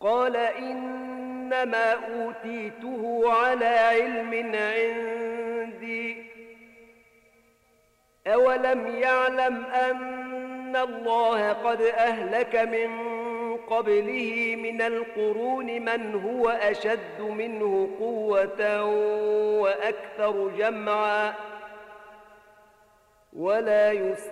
قال إنما أوتيته على علم عندي أولم يعلم أن الله قد أهلك من قبله من القرون من هو أشد منه قوة وأكثر جمعا ولا يسأل